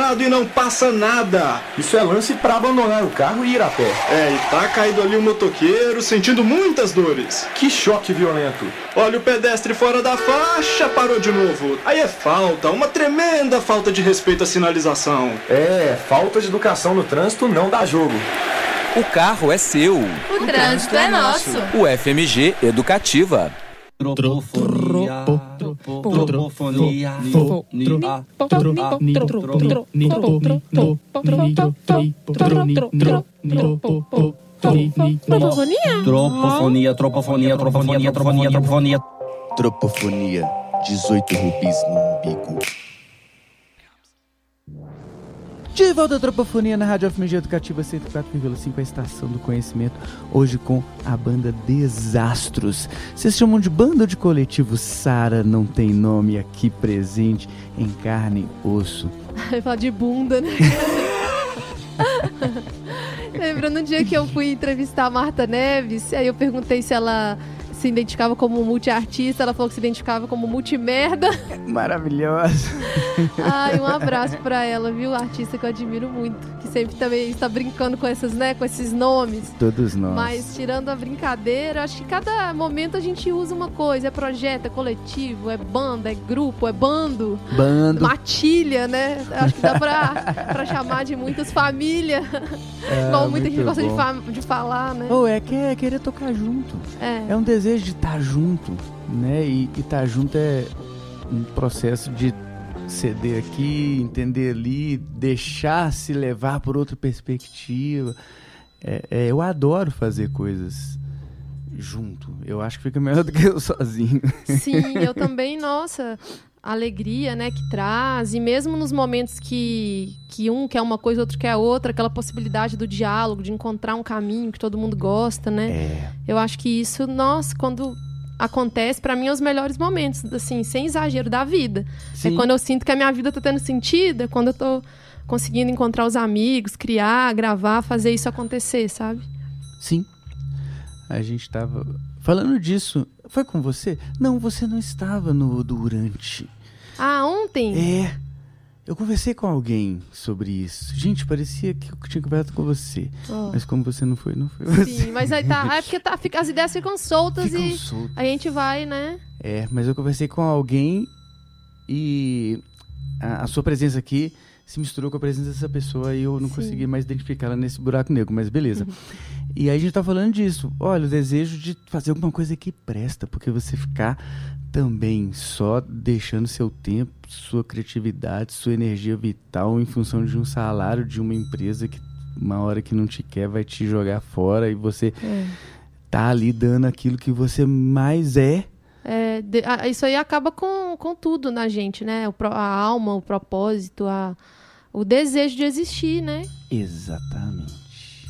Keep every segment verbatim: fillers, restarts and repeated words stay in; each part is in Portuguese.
estacionado e não passa nada. Isso é lance pra abandonar o carro e ir a pé. É, e tá caído ali o motoqueiro, sentindo muitas dores. Que choque violento. Olha o pedestre fora da faixa, parou de novo. Aí é falta, uma tremenda falta de respeito à sinalização. É, falta de educação no trânsito não dá jogo. O carro é seu. O, o trânsito é nosso. O F M G Educativa. Tropofonia, tropofonia, tropofonia, tropofonia, tropofonia, tropofonia, tropofonia. Tropofonia, dezoito rubis no umbigo. De volta à Tropofonia na Rádio F M G Educativa cento e quatro vírgula cinco, a estação do conhecimento, hoje com a banda Desastros. Vocês chamam de banda ou de coletivo? Sara não tem nome aqui presente em carne e osso. Vai falar de bunda, né? Lembrando um dia que eu fui entrevistar a Marta Neves, aí eu perguntei se ela se identificava como multiartista, ela falou que se identificava como multimerda. Maravilhosa. Ai, um abraço pra ela, viu? Artista que eu admiro muito, que sempre também está brincando com essas, né, com esses nomes. Todos nós. Mas tirando a brincadeira, acho que cada momento a gente usa uma coisa, é projeto, é coletivo, é banda, é grupo, é bando. Bando. Matilha, né? Acho que dá pra, pra chamar de muitas famílias. É, igual muita gente gosta de, fa- de falar, né? Ou é, que é querer tocar junto. É. É um desejo de estar junto, né? E estar junto é um processo de ceder aqui, entender ali, deixar se levar por outra perspectiva. É, é, eu adoro fazer coisas junto. Eu acho que fica melhor do que eu sozinho. Sim, eu também, nossa, a alegria, né, que traz, e mesmo nos momentos que, que um quer uma coisa, outro quer outra, aquela possibilidade do diálogo, de encontrar um caminho que todo mundo gosta, né? É. Eu acho que isso, nossa, quando acontece, pra mim, é os melhores momentos, assim, sem exagero, da vida. Sim. É quando eu sinto que a minha vida tá tendo sentido, é quando eu tô conseguindo encontrar os amigos, criar, gravar, fazer isso acontecer, sabe? Sim. A gente tava falando disso. Foi com você? Não, você não estava no durante. Ah, ontem? É. Eu conversei com alguém sobre isso. Gente, parecia que eu tinha conversado com você. Oh. Mas como você não foi, não foi você. Sim, mas aí tá. É porque tá, fica, as ideias ficam soltas ficam e soltas. A gente vai, né? É, mas eu conversei com alguém e a, a sua presença aqui se misturou com a presença dessa pessoa e eu não Sim. consegui mais identificá-la nesse buraco negro, mas beleza. Uhum. E aí a gente tá falando disso. Olha, o desejo de fazer alguma coisa que presta, porque você ficar também só deixando seu tempo, sua criatividade, sua energia vital em função de um salário de uma empresa que uma hora que não te quer vai te jogar fora e você é. tá ali dando aquilo que você mais é. É, de, a, isso aí acaba com, com tudo na gente, né? O, a alma, o propósito, a, o desejo de existir, né? Exatamente.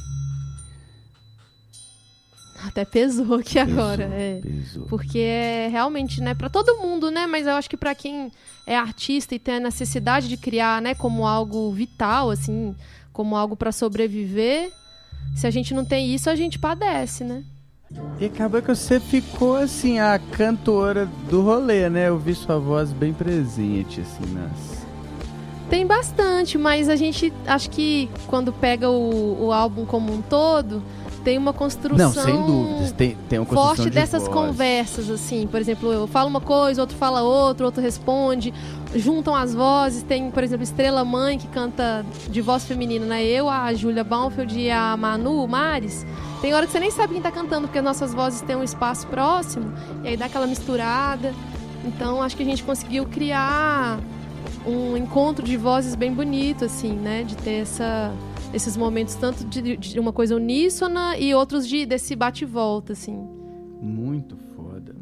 Até pesou aqui pesou, agora, é. Pesou. Porque é realmente, né, para todo mundo, né? Mas eu acho que para quem é artista e tem a necessidade de criar, né, como algo vital, assim, como algo para sobreviver, se a gente não tem isso, a gente padece, né? E acaba que você ficou, assim, a cantora do rolê, né? Eu vi sua voz bem presente, assim, nas... Tem bastante, mas a gente, acho que quando pega o, o álbum como um todo, tem uma construção... Não, sem dúvidas, tem, tem uma construção forte de dessas voz. Conversas, assim. Por exemplo, eu falo uma coisa, outro fala outra, outro responde, juntam as vozes. Tem, por exemplo, Estrela Mãe, que canta de voz feminina, né? Eu, a Júlia Baumfield e a Manu Mares. Tem hora que você nem sabe quem tá cantando, porque as nossas vozes têm um espaço próximo, e aí dá aquela misturada. Então, acho que a gente conseguiu criar um encontro de vozes bem bonito, assim, né? De ter essa, esses momentos tanto de, de uma coisa uníssona e outros de, desse bate e volta, assim. Muito foda.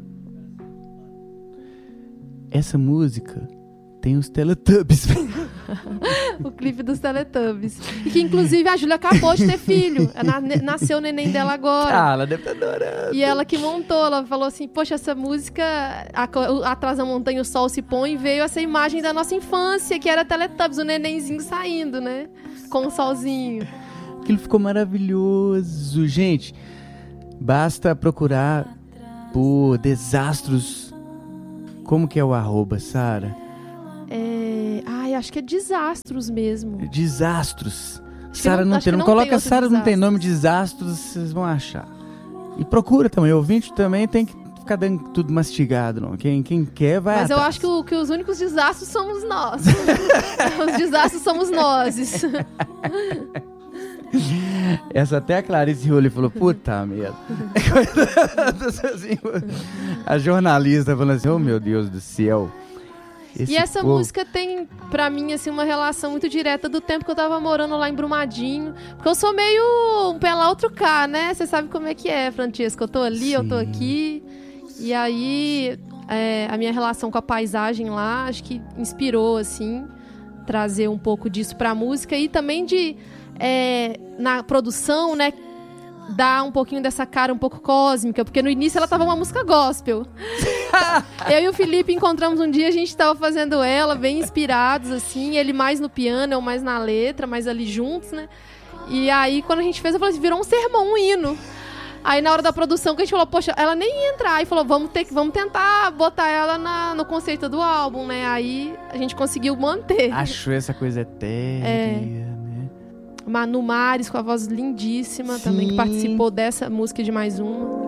Essa música tem os Teletubbies. O clipe dos Teletubbies. E que, inclusive, a Júlia acabou de ter filho. Nasceu o neném dela agora. Ah, ela deve estar adorando. E ela que montou, ela falou assim, poxa, essa música, Atrás da Montanha o Sol se Põe, veio essa imagem da nossa infância, que era Teletubbies, o nenenzinho saindo, né? Com o solzinho. Aquilo ficou maravilhoso. Gente, basta procurar por Desastros. Como que é o arroba, Sara? É... Ah, Ai, acho que é Desastros mesmo. Desastros. que Sara não- não acho tem. que Não não tem coloca outro Sara não tem Desastros. nome Desastros, vocês vão achar. E procura também. O ouvinte também tem que ficar dando tudo mastigado, não. Quem, quem quer vai Mas eu atrás. acho que, o- que os únicos desastros somos nós. Os desastros somos nós. Essa até a Clarice Rolli falou, puta merda. A jornalista falando assim, oh meu Deus do céu. Esse E essa povo- música tem, pra mim, assim, uma relação muito direta do tempo que eu tava morando lá em Brumadinho. Porque eu sou meio um pé lá, outro cá, né? Você sabe como é que é, Francesca. Eu tô ali, eu tô Sim. aqui. E aí, é, a minha relação com a paisagem lá, acho que inspirou, assim, trazer um pouco disso pra música. E também de, é, na produção, né? Dar um pouquinho dessa cara um pouco cósmica, porque no início ela tava uma música gospel. Eu e o Felipe encontramos um dia, a gente tava fazendo ela, bem inspirados, assim, ele mais no piano, eu mais na letra, mais ali juntos, né? E aí, quando a gente fez, eu falei assim, virou um sermão, um hino. Aí, na hora da produção, que a gente falou, poxa, ela nem ia entrar. Aí falou, vamos, ter, que- vamos tentar botar ela na, no conceito do álbum, né? Aí, a gente conseguiu manter. Achou essa coisa etérea, É. né? Manu Mares, com a voz lindíssima, também, que Sim. participou dessa música de mais uma.